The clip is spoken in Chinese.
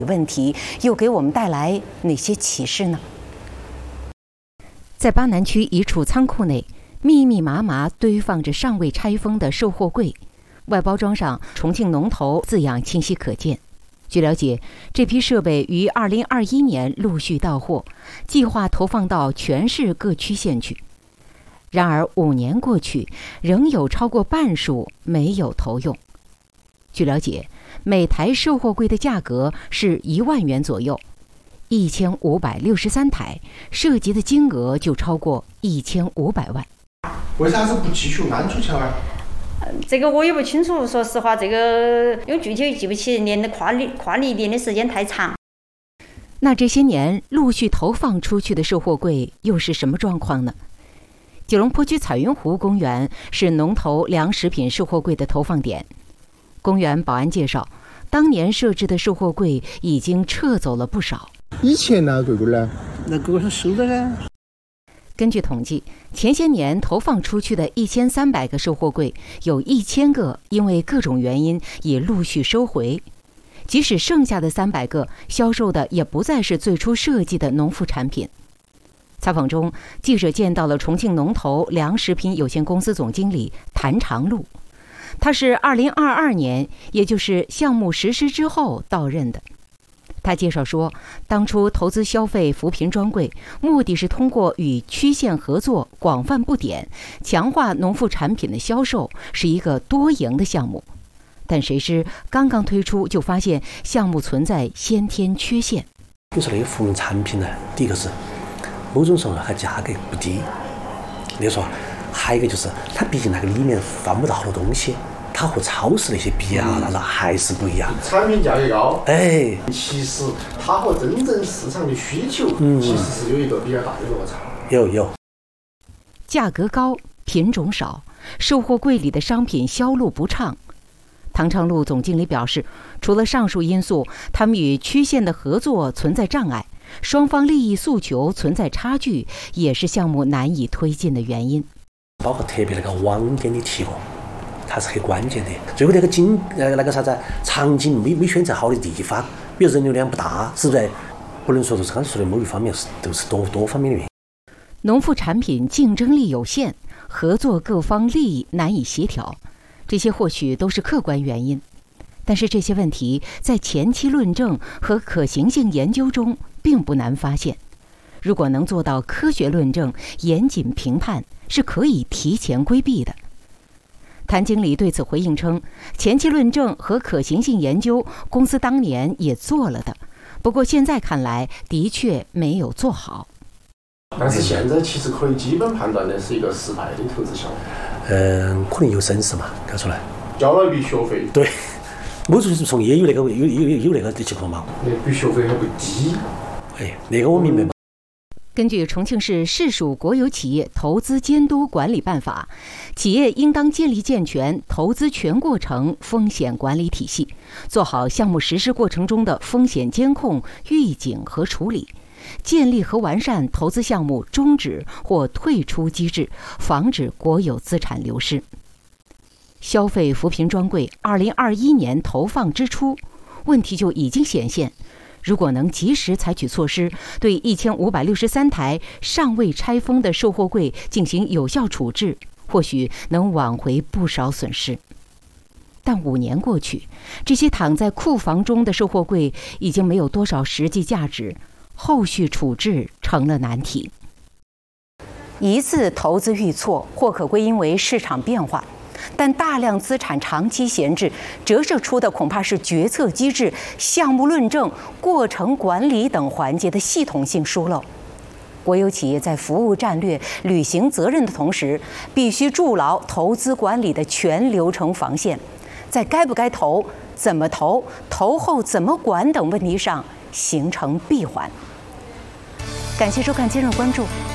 问题又给我们带来哪些启示呢？在巴南区一处仓库内，密密麻麻堆放着尚未拆封的售货柜，外包装上“重庆龙头”字样清晰可见。据了解，这批设备于2021年陆续到货，计划投放到全市各区县去。然而5年过去，仍有超过半数没有投用。据了解，每台售货柜的价格是1万元左右，1563台，涉及的金额就超过1500万。 为啥子不继续安出去啊？ 这个我也不清楚，说实话，这个因为具体记不起，年的跨历年的时间太长。 那这些年陆续投放出去的售货柜又是什么状况呢？九龙坡区彩云湖公园是农头粮食品售货柜的投放点。公园保安介绍，当年设置的售货柜已经撤走了不少。 以前那柜柜呢？ 那柜是收的呢。 根据统计，前些年投放出去的1300个售货柜，有1000个因为各种原因已陆续收回。即使剩下的300个销售的也不再是最初设计的农副产品。采访中，记者见到了重庆农头粮食品有限公司总经理谭长禄。他是2022年，也就是项目实施之后到任的。他介绍说，当初投资消费扶贫专柜，目的是通过与区县合作，广泛布点，强化农副产品的销售，是一个多赢的项目。但谁知刚刚推出，就发现项目存在先天缺陷。 比如说那个扶贫产品呢，第一个是某种时候它价格不低，比如说还有一个就是它毕竟那个里面放不到好多东西，它和超市那些比啊，那还是不一样。 产品价格高， 其实它和真正市场的需求，其实是有一个比较大的落差。 有。 价格高，品种少，售货柜里的商品销路不畅。唐长路总经理表示，除了上述因素，他们与区县的合作存在障碍，双方利益诉求存在差距，也是项目难以推进的原因。 包括特别那个网点的提供，它是很关键的。最后那个啥子场景没选择好的地方，比如人流量不大，是不是？不能说是刚才说的某一方面，都是多方面的原因。 农副产品竞争力有限，合作各方利益难以协调，这些或许都是客观原因。但是这些问题在前期论证和可行性研究中并不难发现。如果能做到科学论证、严谨评判，是可以提前规避的。谭经理对此回应称，前期论证和可行性研究公司当年也做了的，不过现在看来的确没有做好。 但是现在其实可以基本判断的是一个失败的投资项目。 可能有损失嘛，看出来。 交了一笔学费。对， 某种程度上也有那个的情况嘛。 那笔学费还不低。 那个我明白嘛。 根据重庆市市属国有企业投资监督管理办法，企业应当建立健全投资全过程风险管理体系，做好项目实施过程中的风险监控、预警和处理，建立和完善投资项目终止或退出机制，防止国有资产流失。消费扶贫专柜2021年投放之初，问题就已经显现。如果能及时采取措施，对1563台尚未拆封的售货柜进行有效处置，或许能挽回不少损失。但5年过去，这些躺在库房中的售货柜已经没有多少实际价值，后续处置成了难题。一次投资遇挫，或可归因为市场变化。但大量资产长期闲置，折射出的恐怕是决策机制、项目论证、过程管理等环节的系统性疏漏。国有企业在服务战略、履行责任的同时，必须筑牢投资管理的全流程防线，在该不该投、怎么投、投后怎么管等问题上形成闭环。感谢收看今日关注。